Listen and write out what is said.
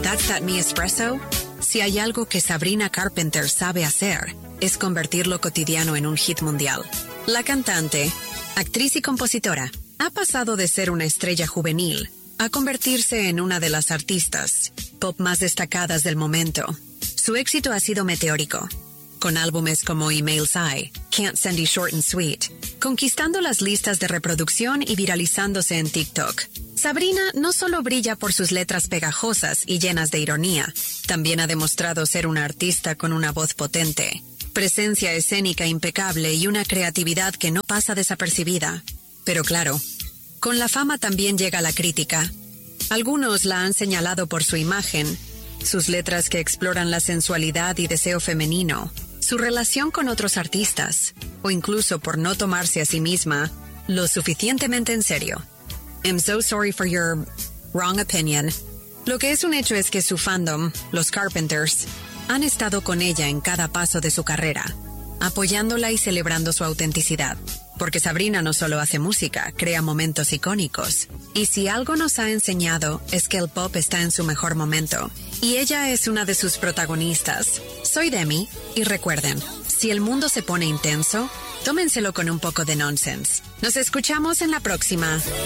That's That Me Espresso. Si hay algo que Sabrina Carpenter sabe hacer, es convertir lo cotidiano en un hit mundial. La cantante, actriz y compositora, ha pasado de ser una estrella juvenil a convertirse en una de las artistas pop más destacadas del momento. Su éxito ha sido meteórico, con álbumes como Email's Eye, Can't Send You Short and Sweet, conquistando las listas de reproducción y viralizándose en TikTok. Sabrina no solo brilla por sus letras pegajosas y llenas de ironía, también ha demostrado ser una artista con una voz potente, presencia escénica impecable y una creatividad que no pasa desapercibida. Pero claro, con la fama también llega la crítica. Algunos la han señalado por su imagen, sus letras que exploran la sensualidad y deseo femenino, su relación con otros artistas, o incluso por no tomarse a sí misma lo suficientemente en serio. I'm so sorry for your wrong opinion. Lo que es un hecho es que su fandom, los Carpenters, han estado con ella en cada paso de su carrera, apoyándola y celebrando su autenticidad. Porque Sabrina no solo hace música, crea momentos icónicos. Y si algo nos ha enseñado es que el pop está en su mejor momento. Y ella es una de sus protagonistas. Soy Demi, y recuerden, si el mundo se pone intenso, tómenselo con un poco de nonsense. Nos escuchamos en la próxima.